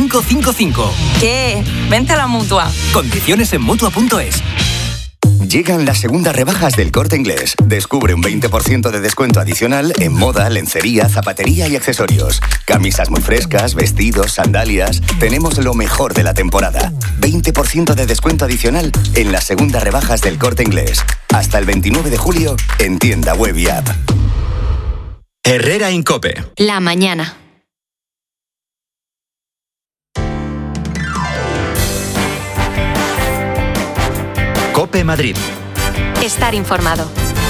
555. ¿Qué? Vente a la Mutua. Condiciones en Mutua.es. Llegan las segundas rebajas del Corte Inglés. Descubre un 20% de descuento adicional en moda, lencería, zapatería y accesorios. Camisas muy frescas, vestidos, sandalias. Tenemos lo mejor de la temporada. 20% de descuento adicional en las segundas rebajas del Corte Inglés. Hasta el 29 de julio en tienda web y app. Herrera Incope. La mañana. Cope Madrid. Estar informado.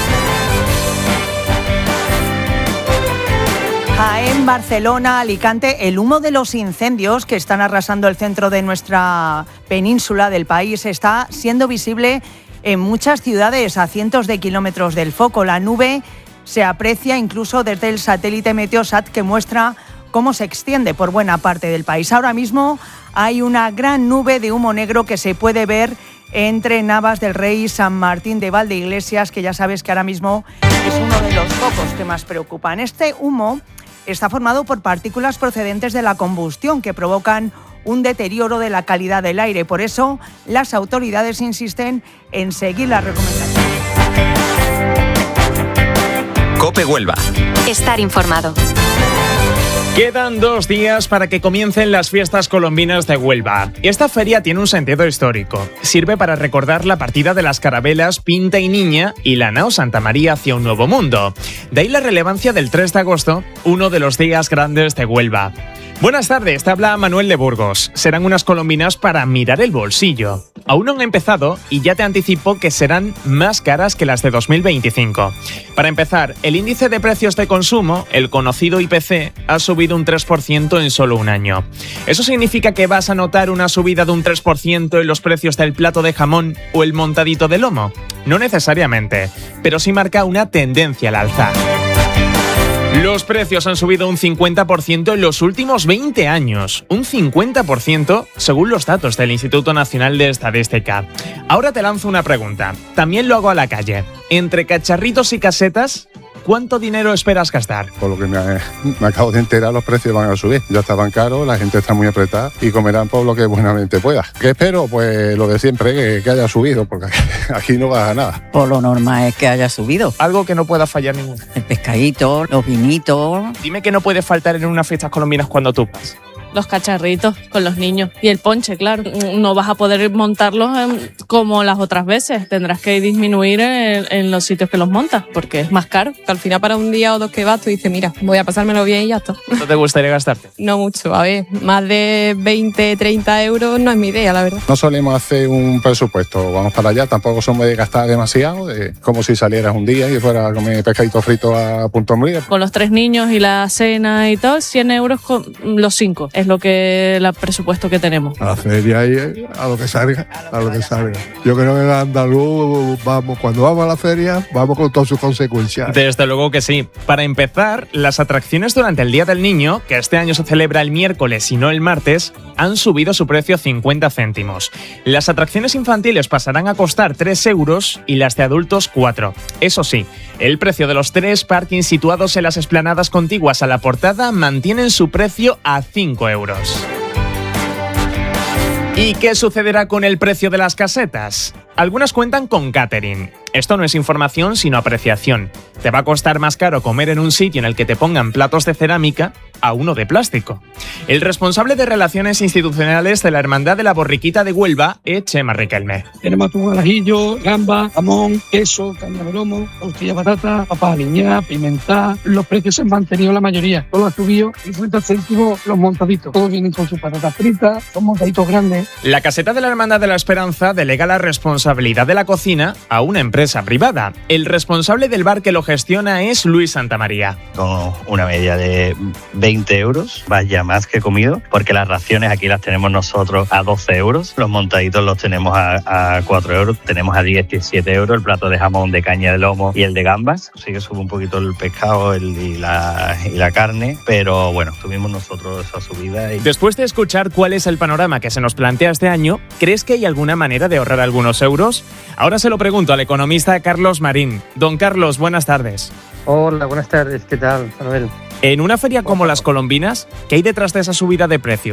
En Barcelona, Alicante, el humo de los incendios que están arrasando el centro de nuestra península del país está siendo visible en muchas ciudades a cientos de kilómetros del foco. La nube se aprecia incluso desde el satélite Meteosat, que muestra cómo se extiende por buena parte del país. Ahora mismo hay una gran nube de humo negro que se puede ver entre Navas del Rey y San Martín de Valdeiglesias, que ya sabes que ahora mismo es uno de los focos que más preocupan. Este humo está formado por partículas procedentes de la combustión que provocan un deterioro de la calidad del aire. Por eso, las autoridades insisten en seguir las recomendaciones. Cope Huelva. Estar informado. Quedan 2 días para que comiencen las fiestas colombinas de Huelva. Esta feria tiene un sentido histórico. Sirve para recordar la partida de las carabelas Pinta y Niña y la nao Santa María hacia un nuevo mundo. De ahí la relevancia del 3 de agosto, uno de los días grandes de Huelva. Buenas tardes, te habla Manuel de Burgos. Serán unas colombinas para mirar el bolsillo. Aún no han empezado y ya te anticipo que serán más caras que las de 2025. Para empezar, el índice de precios de consumo, el conocido IPC, ha subido un 3% en solo un año. ¿Eso significa que vas a notar una subida de un 3% en los precios del plato de jamón o el montadito de lomo? No necesariamente, pero sí marca una tendencia al alza. Los precios han subido un 50% en los últimos 20 años. Un 50% según los datos del Instituto Nacional de Estadística. Ahora te lanzo una pregunta. También lo hago a la calle. Entre cacharritos y casetas, ¿cuánto dinero esperas gastar? Por lo que me acabo de enterar, los precios van a subir. Ya estaban caros, la gente está muy apretada y comerán por lo que buenamente pueda. ¿Qué espero? Pues lo de siempre, que haya subido, porque aquí no vas a nada. Por lo normal es que haya subido. Algo que no pueda fallar ninguno. El pescadito, los vinitos. Dime que no puede faltar en unas fiestas colombinas cuando tú vas. Los cacharritos con los niños y el ponche, claro. No vas a poder montarlos como las otras veces. Tendrás que disminuir en los sitios que los montas porque es más caro. Al final para un día o dos que vas, tú dices, mira, voy a pasármelo bien y ya está. ¿No te gustaría gastarte? No mucho, a ver, más de 20, 30 euros no es mi idea, la verdad. No solemos hacer un presupuesto, vamos para allá, tampoco somos de gastar demasiado, como si salieras un día y fuera a comer pescadito frito a punto hombre. Con los 3 niños y la cena y todo, 100 euros con los 5. Es lo que el presupuesto que tenemos. A la feria y a lo que salga, Yo creo que el andaluz, cuando vamos a la feria, vamos con todas sus consecuencias. Desde luego que sí. Para empezar, las atracciones durante el Día del Niño, que este año se celebra el miércoles y no el martes, han subido su precio 50 céntimos. Las atracciones infantiles pasarán a costar 3 euros y las de adultos 4. Eso sí, el precio de los 3 parkings situados en las explanadas contiguas a la portada mantienen su precio a 5 euros. ¿Y qué sucederá con el precio de las casetas? Algunas cuentan con catering. Esto no es información, sino apreciación. Te va a costar más caro comer en un sitio en el que te pongan platos de cerámica a uno de plástico. El responsable de Relaciones Institucionales de la Hermandad de la Borriquita de Huelva es Chema Riquelme. Tenemos atún al ajillo, gamba, jamón, queso, carne de lomo, tortilla de patata, papa aliñada, pimienta. Los precios se han mantenido la mayoría. Todo ha subido 50 céntimos los montaditos. Todos vienen con sus patatas fritas, son montaditos grandes. La caseta de la Hermandad de la Esperanza delega la responsabilidad de la cocina a una empresa privada. El responsable del bar que lo gestiona es Luis Santamaría. Con una media de 20 euros, vaya más que comido, porque las raciones aquí las tenemos nosotros a 12 euros, los montaditos los tenemos a 4 euros, tenemos a 17 euros el plato de jamón de caña de lomo y el de gambas. Sí que sube un poquito el pescado y la carne, pero bueno, tuvimos nosotros esa subida. Después de escuchar cuál es el panorama que se nos plantea este año, ¿crees que hay alguna manera de ahorrar algunos euros? Ahora se lo pregunto al economista Carlos Marín. Don Carlos, buenas tardes. Hola, buenas tardes, ¿qué tal, Manuel? En una feria como las colombinas, ¿qué hay detrás de esa subida de precios?